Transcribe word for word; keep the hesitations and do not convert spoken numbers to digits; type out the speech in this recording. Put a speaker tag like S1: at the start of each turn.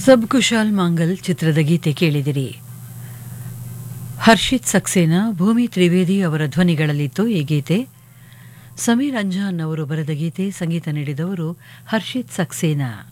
S1: ಸಬ್ ಕುಶಾಲ್ ಮಾಂಗಲ್ ಚಿತ್ರದ ಗೀತೆ ಕೇಳಿದಿರಿ. ಹರ್ಷಿತ್ ಸಕ್ಸೇನಾ, ಭೂಮಿ ತ್ರಿವೇದಿ ಅವರ ಧ್ವನಿಗಳಲ್ಲಿತ್ತು ಈ ಗೀತೆ. ಸಮೀರ್ ಅಂಜಾನ್ ಅವರು ಬರೆದ ಗೀತೆ, ಸಂಗೀತ ನೀಡಿದವರು ಹರ್ಷಿತ್ ಸಕ್ಸೇನಾ.